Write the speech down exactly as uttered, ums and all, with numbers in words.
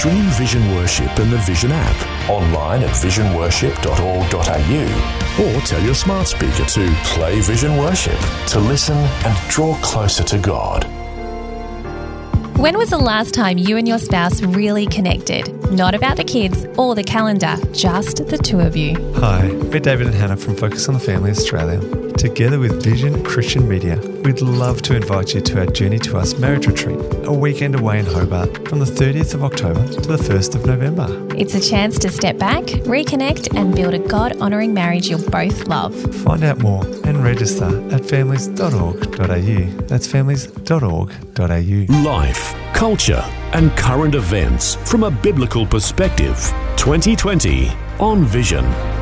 Stream Vision Worship and the Vision app online at vision worship dot org dot a u, or tell your smart speaker to play Vision Worship to listen and draw closer to God. When was the last time you and your spouse really connected? Not about the kids or the calendar, just the two of you. Hi, we're David and Hannah from Focus on the Family Australia. Together with Vision Christian Media, we'd love to invite you to our Journey to Us marriage retreat, a weekend away in Hobart from the thirtieth of October to the first of November. It's a chance to step back, reconnect and build a God-honouring marriage you'll both love. Find out more and register at families dot org dot a u. That's families dot org dot a u. Life, culture and current events from a biblical perspective. twenty twenty on Vision.